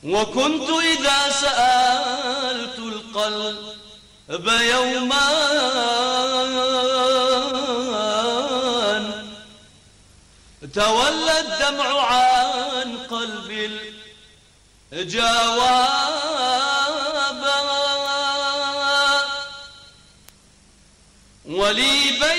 وكنت إذا سألت القلب يوما تولى الدمع عن قلبي الجواب ولي